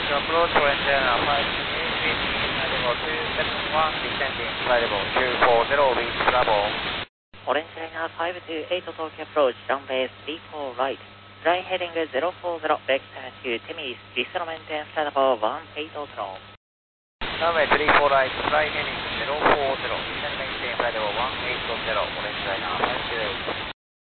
approach orange liner 580, level 271, descending, flight level 240, reach Bravo. Orange liner 528 Tokyo approach, runway 34 right. Line heading 040, vector to Temis, Bristol maintain flight level 180. Runway 34 right, flight heading 040, descend maintain flight level 180, orange liner 528.